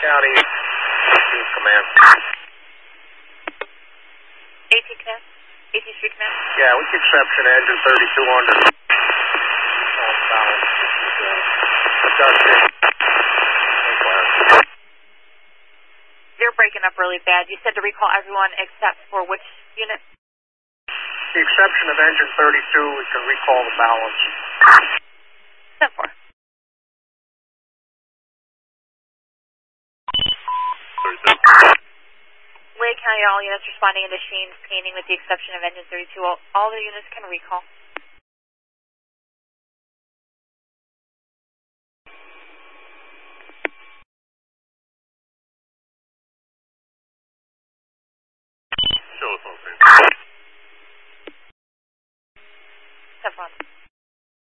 County, Command. 18 Command? 18th Street Command? Yeah, with the exception of engine 3200. You're breaking up really bad. You said to recall everyone except for which unit? The exception of engine 32, we can recall the balance. 10-4. Lake County, all units responding into Shane's painting with the exception of engine 32. All the units can recall. Telephone.